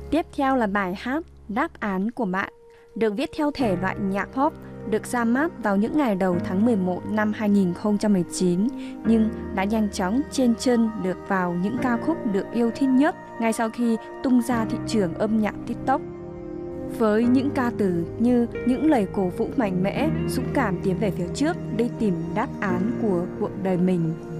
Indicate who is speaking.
Speaker 1: Tiếp theo là bài hát Đáp án của bạn, được viết theo thể loại nhạc pop, được ra mắt vào những ngày đầu tháng 11 năm 2019, nhưng đã nhanh chóng chen chân được vào những ca khúc được yêu thích nhất ngay sau khi tung ra thị trường âm nhạc TikTok. Với những ca từ như những lời cổ vũ mạnh mẽ, dũng cảm tiến về phía trước đi tìm đáp án của cuộc đời mình.